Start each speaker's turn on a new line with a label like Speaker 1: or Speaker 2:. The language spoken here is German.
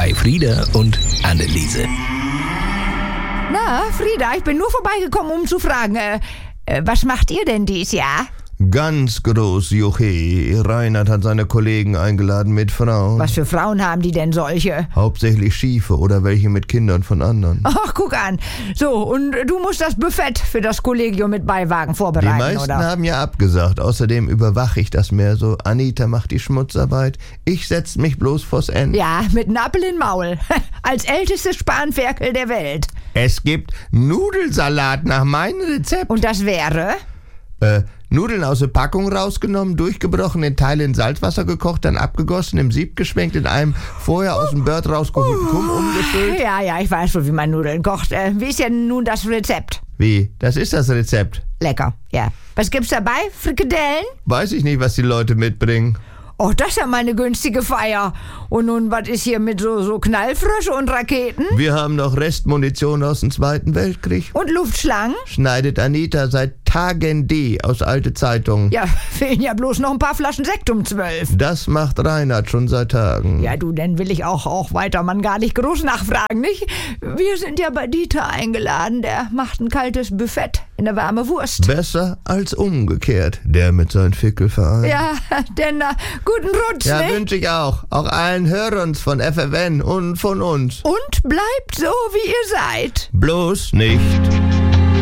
Speaker 1: bei Frieda und Anneliese.
Speaker 2: Na, Frieda, ich bin nur vorbeigekommen, um zu fragen, was macht ihr denn dies Jahr?
Speaker 3: Ganz groß, Juche. Reinhard hat seine Kollegen eingeladen mit Frauen.
Speaker 2: Was für Frauen haben die denn solche?
Speaker 3: Hauptsächlich Schiefe oder welche mit Kindern von anderen.
Speaker 2: Ach, guck an. So, und du musst das Buffet für das Kollegium mit Beiwagen
Speaker 3: Die
Speaker 2: vorbereiten,
Speaker 3: meisten
Speaker 2: oder?
Speaker 3: haben ja abgesagt. Außerdem überwache ich das mehr so. Anita macht die Schmutzarbeit. Ich setze mich bloß vors N.
Speaker 2: Ja, mit einem Apfel in Maul. Als ältestes Spanferkel der Welt.
Speaker 3: Es gibt Nudelsalat nach meinem Rezept.
Speaker 2: Und das wäre?
Speaker 3: Nudeln aus der Packung rausgenommen, durchgebrochen, in Teile in Salzwasser gekocht, dann abgegossen, im Sieb geschwenkt, in einem vorher aus dem Bird rausgeholten Kumm umgefüllt.
Speaker 2: Ja, ich weiß schon, wie man Nudeln kocht. Wie ist denn nun das Rezept?
Speaker 3: Wie? Das ist das Rezept.
Speaker 2: Lecker, ja. Was gibt's dabei? Frikadellen?
Speaker 3: Weiß ich nicht, was die Leute mitbringen.
Speaker 2: Oh, das ist ja mal eine günstige Feier. Und nun, was ist hier mit so Knallfrösche und Raketen?
Speaker 3: Wir haben noch Restmunition aus dem Zweiten Weltkrieg.
Speaker 2: Und Luftschlangen?
Speaker 3: Schneidet Anita seit Tagen aus alte Zeitungen.
Speaker 2: Ja, fehlen ja bloß noch ein paar Flaschen Sekt um 12.
Speaker 3: Das macht Reinhard schon seit Tagen.
Speaker 2: Ja, du, dann will ich auch weiter man gar nicht groß nachfragen, nicht? Wir sind ja bei Dieter eingeladen. Der macht ein kaltes Buffet in der warme Wurst.
Speaker 3: Besser als umgekehrt, der mit seinem Fickelverein.
Speaker 2: Ja, denn guten Rutsch,
Speaker 3: Ja,
Speaker 2: ne?
Speaker 3: wünsche ich auch. Auch allen Hörern von FFN und von uns.
Speaker 2: Und bleibt so, wie ihr seid.
Speaker 3: Bloß nicht